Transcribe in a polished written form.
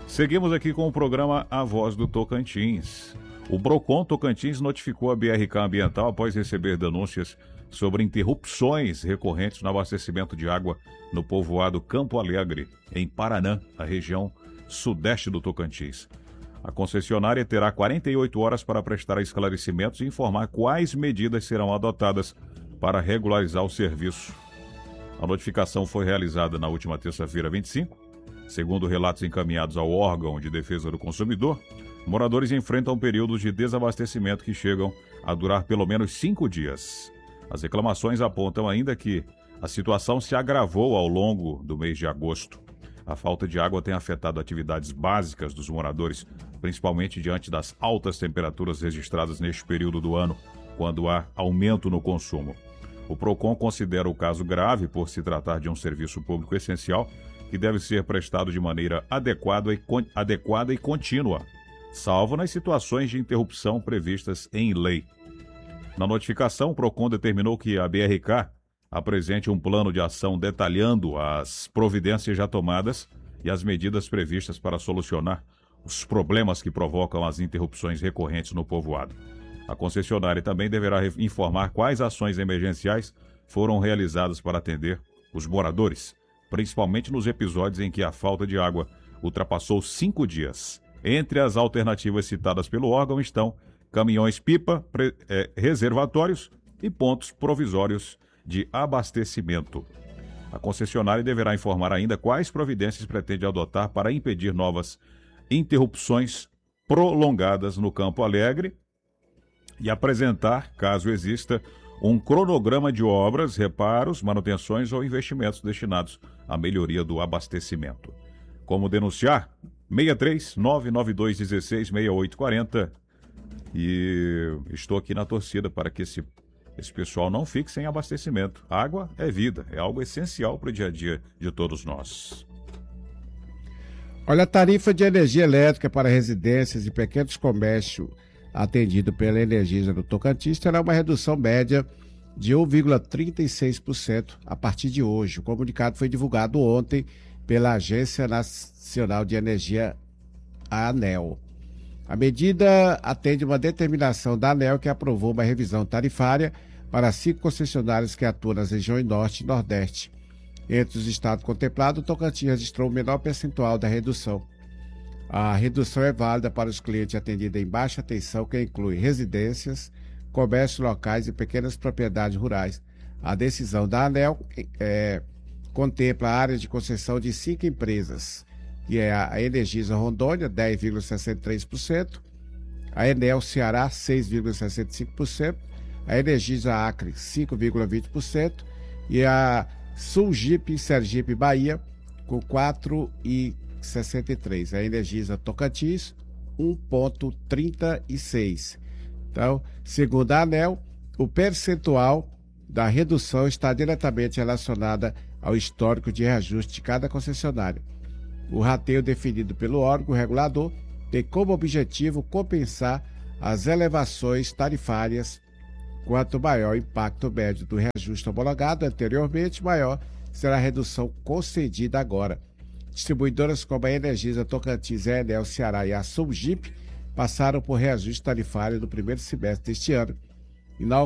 Seguimos aqui com o programa A Voz do Tocantins. O Procon Tocantins notificou a BRK Ambiental após receber denúncias sobre interrupções recorrentes no abastecimento de água no povoado Campo Alegre, em Paranã, a região sudeste do Tocantins. A concessionária terá 48 horas para prestar esclarecimentos e informar quais medidas serão adotadas para regularizar o serviço. A notificação foi realizada na última terça-feira, 25. Segundo relatos encaminhados ao órgão de defesa do consumidor, moradores enfrentam períodos de desabastecimento que chegam a durar pelo menos 5 dias. As reclamações apontam ainda que a situação se agravou ao longo do mês de agosto. A falta de água tem afetado atividades básicas dos moradores, principalmente diante das altas temperaturas registradas neste período do ano, quando há aumento no consumo. O Procon considera o caso grave por se tratar de um serviço público essencial que deve ser prestado de maneira adequada e contínua, salvo nas situações de interrupção previstas em lei. Na notificação, o Procon determinou que a BRK apresente um plano de ação detalhando as providências já tomadas e as medidas previstas para solucionar os problemas que provocam as interrupções recorrentes no povoado. A concessionária também deverá informar quais ações emergenciais foram realizadas para atender os moradores, principalmente nos episódios em que a falta de água ultrapassou 5 dias. Entre as alternativas citadas pelo órgão estão caminhões-pipa, reservatórios e pontos provisórios de abastecimento. A concessionária deverá informar ainda quais providências pretende adotar para impedir novas interrupções prolongadas no Campo Alegre e apresentar, caso exista, um cronograma de obras, reparos, manutenções ou investimentos destinados à melhoria do abastecimento. Como denunciar? 63-99216-6840. E estou aqui na torcida para que esse pessoal não fique sem abastecimento. Água é vida, é algo essencial para o dia a dia de todos nós. Olha, a tarifa de energia elétrica para residências e pequenos comércios atendido pela Energisa do Tocantins terá uma redução média de 1,36% a partir de hoje. O comunicado foi divulgado ontem pela Agência Nacional de Energia, a ANEEL. A medida atende uma determinação da ANEEL que aprovou uma revisão tarifária para 5 concessionárias que atuam nas regiões Norte e Nordeste. Entre os estados contemplados, o Tocantins registrou o menor percentual da redução. A redução é válida para os clientes atendidos em baixa tensão, que inclui residências, comércios locais e pequenas propriedades rurais. A decisão da ANEEL contempla a área de concessão de 5 empresas, que é a Energisa Rondônia, 10,63%, a Enel Ceará, 6,65%, a Energisa Acre, 5,20% e a Sulgipe Sergipe Bahia, com 4,63%. A Energisa Tocantins, 1,36%. Então, segundo a ANEEL, o percentual da redução está diretamente relacionada ao histórico de reajuste de cada concessionária. O rateio definido pelo órgão regulador tem como objetivo compensar as elevações tarifárias. Quanto maior o impacto médio do reajuste homologado anteriormente, maior será a redução concedida agora. Distribuidoras como a Energisa Tocantins, a Enel Ceará e a Sulgipe passaram por reajuste tarifário no primeiro semestre deste ano. E na